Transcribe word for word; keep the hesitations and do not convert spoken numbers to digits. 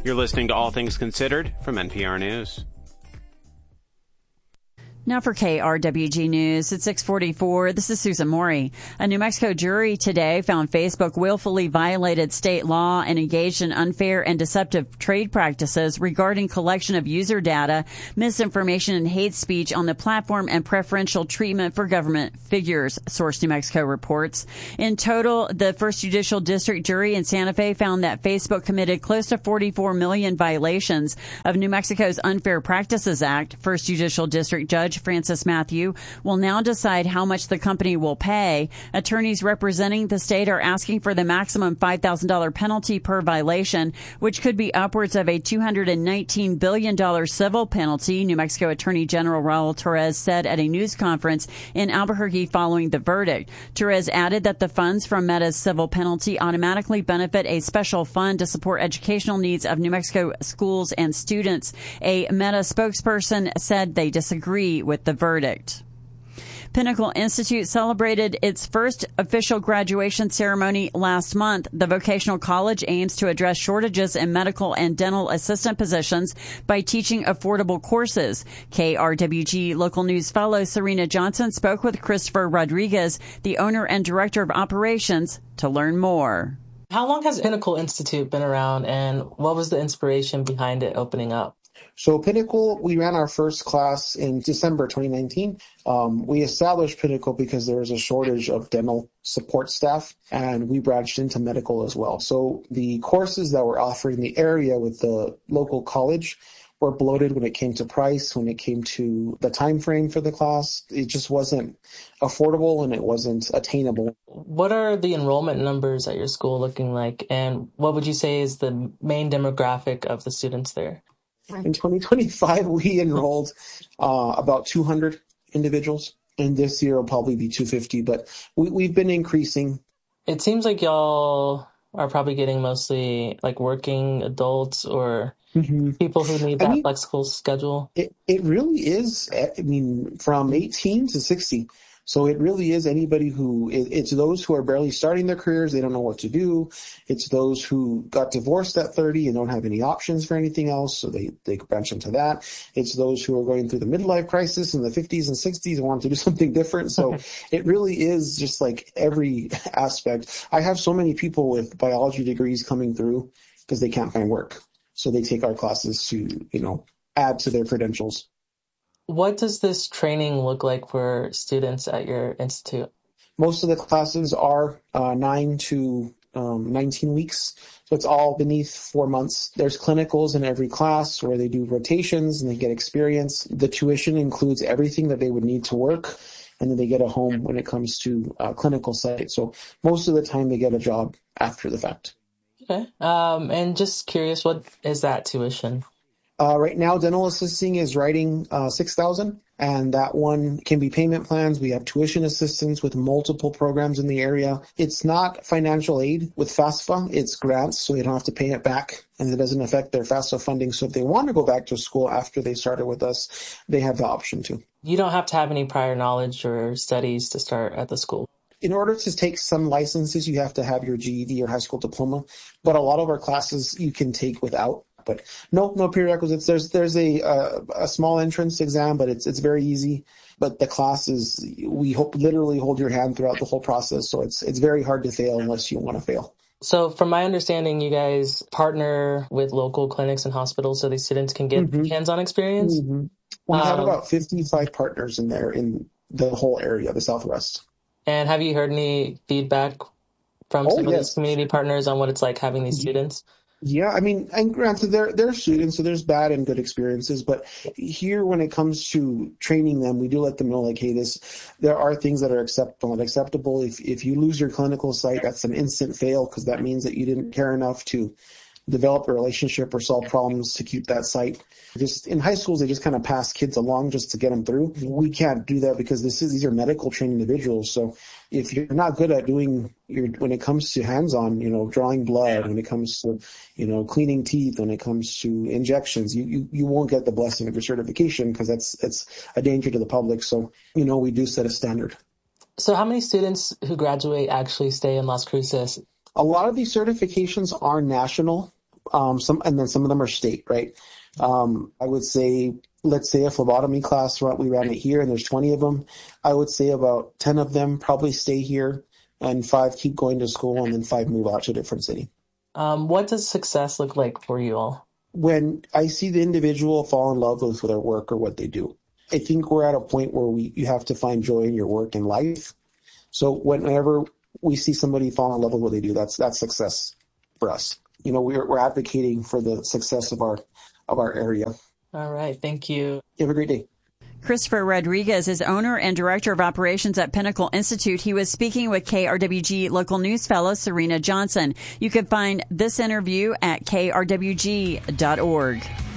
You're listening to All Things Considered from N P R News. Now for K R W G News at six forty-four, this is Susan Morey. A New Mexico jury today found Facebook willfully violated state law and engaged in unfair and deceptive trade practices regarding collection of user data, misinformation and hate speech on the platform, and preferential treatment for government figures, Source New Mexico reports. In total, the First Judicial District jury in Santa Fe found that Facebook committed close to forty-four million violations of New Mexico's Unfair Practices Act. First Judicial District Judge Francis Matthew will now decide how much the company will pay. Attorneys representing the state are asking for the maximum five thousand dollars penalty per violation, which could be upwards of a two hundred nineteen billion dollars civil penalty, New Mexico Attorney General Raul Torres said at a news conference in Albuquerque following the verdict. Torres added that the funds from Meta's civil penalty automatically benefit a special fund to support educational needs of New Mexico schools and students. A Meta spokesperson said they disagree with the verdict. Pinnacle Institute celebrated its first official graduation ceremony last month. The vocational college aims to address shortages in medical and dental assistant positions by teaching affordable courses. K R W G local news fellow Serena Johnson spoke with Christopher Rodriguez, the owner and director of operations, to learn more. How long has Pinnacle Institute been around, and what was the inspiration behind it opening up? So Pinnacle, we ran our first class in December twenty nineteen. Um, we established Pinnacle because there was a shortage of dental support staff, and we branched into medical as well. So the courses that we're offering in the area with the local college were bloated when it came to price, when it came to the time frame for the class. It just wasn't affordable and it wasn't attainable. What are the enrollment numbers at your school looking like, and what would you say is the main demographic of the students there? In twenty twenty-five, we enrolled uh, about two hundred individuals, and this year will probably be two hundred fifty, but we, we've been increasing. It seems like y'all are probably getting mostly like working adults or mm-hmm. people who need that I mean, flexible schedule. It, it really is, I mean, from eighteen to sixty. So it really is anybody who, it, it's those who are barely starting their careers, they don't know what to do. It's those who got divorced at thirty and don't have any options for anything else, so they, they branch into that. It's those who are going through the midlife crisis in the fifties and sixties and want to do something different. So it really is just like every aspect. I have so many people with biology degrees coming through because they can't find work. So they take our classes to, you know, add to their credentials. What does this training look like for students at your institute? Most of the classes are uh, nine to um, nineteen weeks. So it's all beneath four months. There's clinicals in every class where they do rotations and they get experience. The tuition includes everything that they would need to work, and then they get a home when it comes to uh, clinical site. So most of the time they get a job after the fact. Okay. Um, and just curious, what is that tuition? Uh, right now, dental assisting is writing uh, six thousand dollars, and that one can be payment plans. We have tuition assistance with multiple programs in the area. It's not financial aid with FAFSA. It's grants, so they don't have to pay it back, and it doesn't affect their FAFSA funding. So if they want to go back to school after they started with us, they have the option to. You don't have to have any prior knowledge or studies to start at the school. In order to take some licenses, you have to have your G E D or high school diploma, but a lot of our classes you can take without. But no, no prerequisites. There's there's a uh, a small entrance exam, but it's it's very easy. But the classes, we hope literally hold your hand throughout the whole process, so it's it's very hard to fail unless you want to fail. So from my understanding, you guys partner with local clinics and hospitals so these students can get mm-hmm. hands-on experience? Mm-hmm. We um, have about fifty-five partners in there in the whole area, the Southwest. And have you heard any feedback from oh, some yes. of these community partners on what it's like having these students? Yeah, I mean, and granted, they're, they're students, so there's bad and good experiences. But here, when it comes to training them, we do let them know, like, hey, this, there are things that are acceptable and acceptable. If if you lose your clinical site, that's an instant fail because that means that you didn't care enough to develop a relationship or solve problems to keep that site. Just in high schools, they just kind of pass kids along just to get them through. We can't do that because this is these are medical trained individuals. So if you're not good at doing your, when it comes to hands-on, you know, drawing blood, when it comes to, you know, cleaning teeth, when it comes to injections, you, you, you won't get the blessing of your certification because that's, that's a danger to the public. So, you know, we do set a standard. So how many students who graduate actually stay in Las Cruces? A lot of these certifications are national. Um, some, and then some of them are state, right? Um, I would say, let's say a phlebotomy class, we ran it here and there's twenty of them. I would say about ten of them probably stay here and five keep going to school and then five move out to a different city. Um, what does success look like for you all? When I see the individual fall in love with their work or what they do, I think we're at a point where we you have to find joy in your work and life. So whenever we see somebody fall in love with what they do, that's that's success for us. You know, we're we're advocating for the success of our of our area. All right, thank you. You have a great day. Christopher Rodriguez is owner and director of operations at Pinnacle Institute. He was speaking with K R W G local news fellow Serena Johnson. You can find this interview at K R W G dot org.